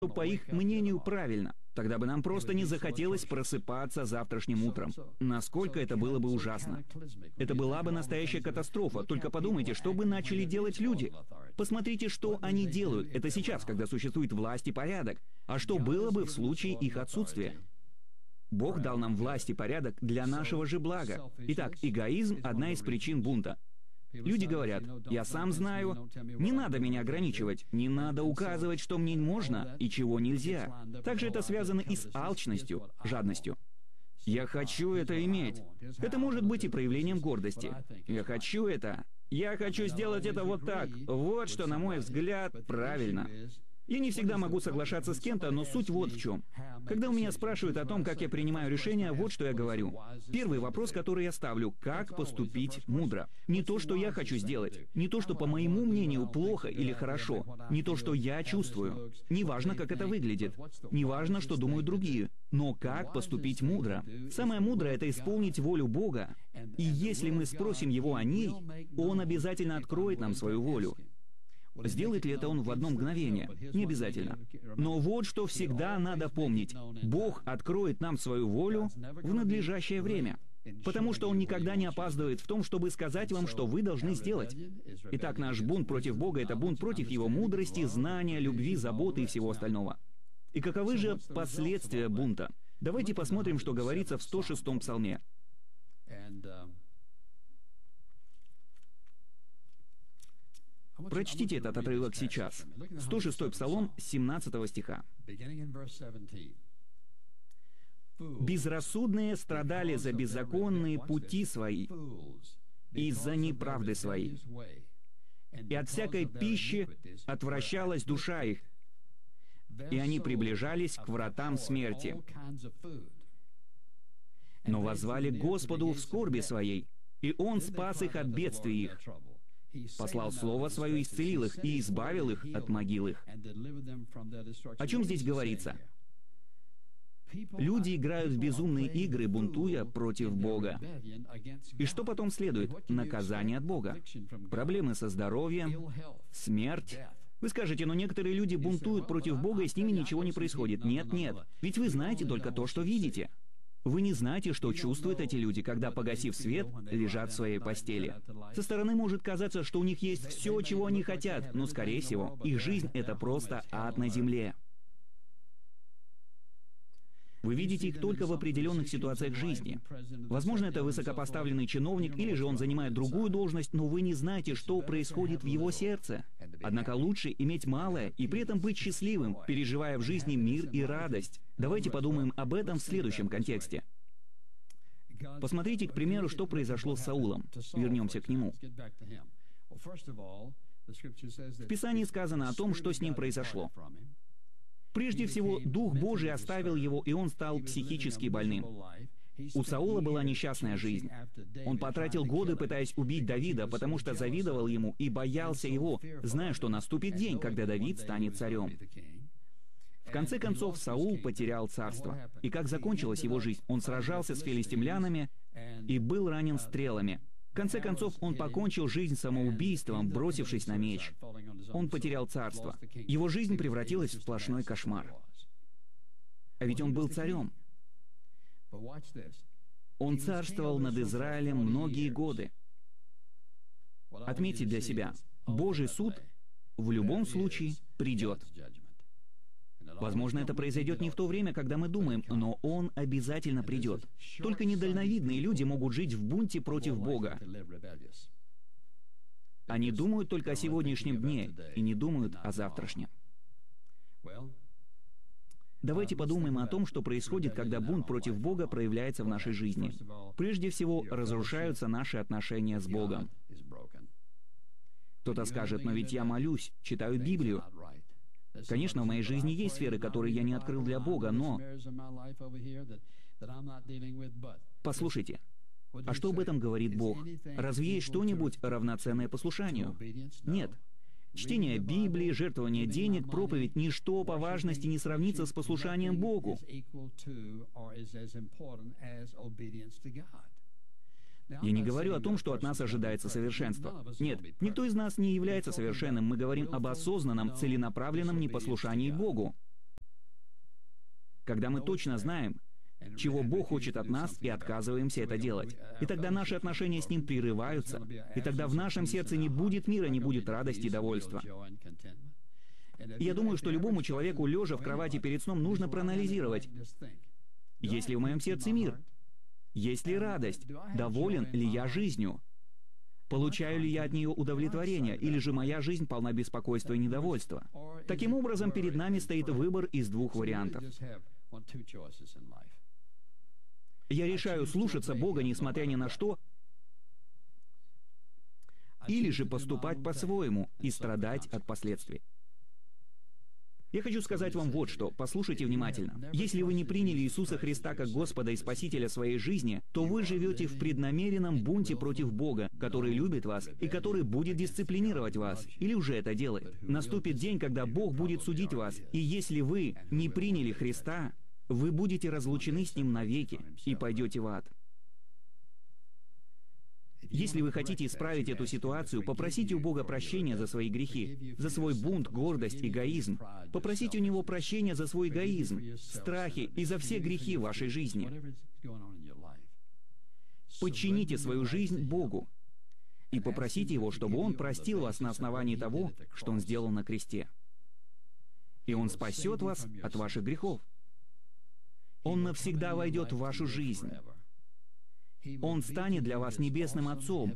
по их мнению, правильно. Тогда бы нам просто не захотелось просыпаться завтрашним утром. Насколько это было бы ужасно. Это была бы настоящая катастрофа. Только подумайте, что бы начали делать люди. Посмотрите, что они делают. Это сейчас, когда существует власть и порядок. А что было бы в случае их отсутствия? Бог дал нам власть и порядок для нашего же блага. Итак, эгоизм – одна из причин бунта. Люди говорят: «Я сам знаю, не надо меня ограничивать, не надо указывать, что мне можно и чего нельзя». Также это связано и с алчностью, жадностью. «Я хочу это иметь». Это может быть и проявлением гордости. «Я хочу это. Я хочу сделать это вот так». Вот что, на мой взгляд, правильно. Я не всегда могу соглашаться с кем-то, но суть вот в чем. Когда у меня спрашивают о том, как я принимаю решения, вот что я говорю. Первый вопрос, который я ставлю: как поступить мудро? Не то, что я хочу сделать, не то, что по моему мнению плохо или хорошо, не то, что я чувствую. Не важно, как это выглядит, не важно, что думают другие, но как поступить мудро. Самое мудрое — это исполнить волю Бога, и если мы спросим Его о ней, Он обязательно откроет нам свою волю. Сделает ли это Он в одно мгновение? Не обязательно. Но вот что всегда надо помнить. Бог откроет нам свою волю в надлежащее время. Потому что Он никогда не опаздывает в том, чтобы сказать вам, что вы должны сделать. Итак, наш бунт против Бога — это бунт против Его мудрости, знания, любви, заботы и всего остального. И каковы же последствия бунта? Давайте посмотрим, что говорится в 106-м псалме. Прочтите этот отрывок сейчас. 106-й псалом, 17 стиха. «Безрассудные страдали за беззаконные пути свои и за неправды свои, и от всякой пищи отвращалась душа их, и они приближались к вратам смерти. Но воззвали к Господу в скорби своей, и Он спас их от бедствий их. Послал Слово Свое, исцелил их и избавил их от могил их». О чем здесь говорится? Люди играют в безумные игры, бунтуя против Бога. И что потом следует? Наказание от Бога. Проблемы со здоровьем, смерть. Вы скажете: но некоторые люди бунтуют против Бога, и с ними ничего не происходит. Нет, нет. Ведь вы знаете только то, что видите. Вы не знаете, что чувствуют эти люди, когда, погасив свет, лежат в своей постели. Со стороны может казаться, что у них есть все, чего они хотят, но, скорее всего, их жизнь — это просто ад на земле. Вы видите их только в определенных ситуациях жизни. Возможно, это высокопоставленный чиновник, или же он занимает другую должность, но вы не знаете, что происходит в его сердце. Однако лучше иметь малое и при этом быть счастливым, переживая в жизни мир и радость. Давайте подумаем об этом в следующем контексте. Посмотрите, к примеру, что произошло с Саулом. Вернемся к нему. В Писании сказано о том, что с ним произошло. Прежде всего, Дух Божий оставил его, и он стал психически больным. У Саула была несчастная жизнь. Он потратил годы, пытаясь убить Давида, потому что завидовал ему и боялся его, зная, что наступит день, когда Давид станет царем. В конце концов, Саул потерял царство. И как закончилась его жизнь? Он сражался с филистимлянами и был ранен стрелами. В конце концов, он покончил жизнь самоубийством, бросившись на меч. Он потерял царство. Его жизнь превратилась в сплошной кошмар. А ведь он был царем. Он царствовал над Израилем многие годы. Отметьте для себя: Божий суд в любом случае придет. Возможно, это произойдет не в то время, когда мы думаем, но Он обязательно придет. Только недальновидные люди могут жить в бунте против Бога. Они думают только о сегодняшнем дне и не думают о завтрашнем. Давайте подумаем о том, что происходит, когда бунт против Бога проявляется в нашей жизни. Прежде всего, разрушаются наши отношения с Богом. Кто-то скажет: но ведь я молюсь, читаю Библию. Конечно, в моей жизни есть сферы, которые я не открыл для Бога, но... Послушайте, а что об этом говорит Бог? Разве есть что-нибудь равноценное послушанию? Нет. Чтение Библии, жертвование денег, проповедь — ничто по важности не сравнится с послушанием Богу. Я не говорю о том, что от нас ожидается совершенство. Нет, никто из нас не является совершенным. Мы говорим об осознанном, целенаправленном непослушании Богу. Когда мы точно знаем, чего Бог хочет от нас, и отказываемся это делать. И тогда наши отношения с Ним прерываются, и тогда в нашем сердце не будет мира, не будет радости и довольства. И я думаю, что любому человеку, лежа в кровати перед сном, нужно проанализировать, есть ли в моем сердце мир, есть ли радость, доволен ли я жизнью, получаю ли я от нее удовлетворение, или же моя жизнь полна беспокойства и недовольства. Таким образом, перед нами стоит выбор из двух вариантов. Я решаю слушаться Бога, несмотря ни на что, или же поступать по-своему и страдать от последствий. Я хочу сказать вам вот что, послушайте внимательно. Если вы не приняли Иисуса Христа как Господа и Спасителя своей жизни, то вы живете в преднамеренном бунте против Бога, который любит вас и который будет дисциплинировать вас, или уже это делает. Наступит день, когда Бог будет судить вас, и если вы не приняли Христа, вы будете разлучены с Ним навеки и пойдете в ад. Если вы хотите исправить эту ситуацию, попросите у Бога прощения за свои грехи, за свой бунт, гордость, эгоизм. Попросите у Него прощения за свой эгоизм, страхи и за все грехи в вашей жизни. Подчините свою жизнь Богу и попросите Его, чтобы Он простил вас на основании того, что Он сделал на кресте. И Он спасет вас от ваших грехов. Он навсегда войдет в вашу жизнь. Он станет для вас небесным Отцом.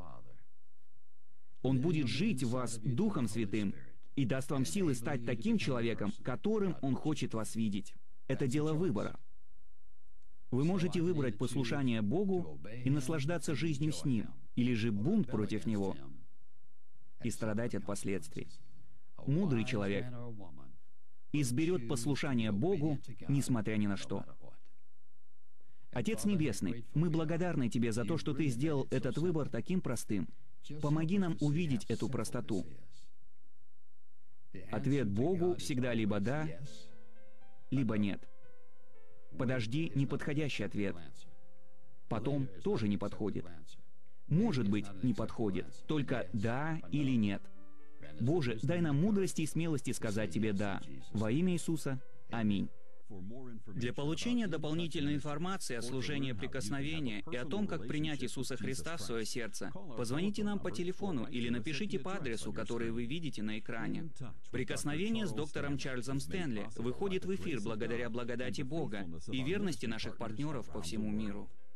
Он будет жить в вас Духом Святым и даст вам силы стать таким человеком, которым Он хочет вас видеть. Это дело выбора. Вы можете выбрать послушание Богу и наслаждаться жизнью с Ним, или же бунт против Него и страдать от последствий. Мудрый человек изберет послушание Богу, несмотря ни на что. Отец Небесный, мы благодарны Тебе за то, что Ты сделал этот выбор таким простым. Помоги нам увидеть эту простоту. Ответ Богу всегда либо «да», либо «нет». «Подожди» — неподходящий ответ. «Потом» тоже не подходит. «Может быть» не подходит. Только «да» или «нет». Боже, дай нам мудрости и смелости сказать Тебе «да». Во имя Иисуса. Аминь. Для получения дополнительной информации о служении прикосновения и о том, как принять Иисуса Христа в свое сердце, позвоните нам по телефону или напишите по адресу, который вы видите на экране. Прикосновение с доктором Чарльзом Стэнли выходит в эфир благодаря благодати Бога и верности наших партнеров по всему миру.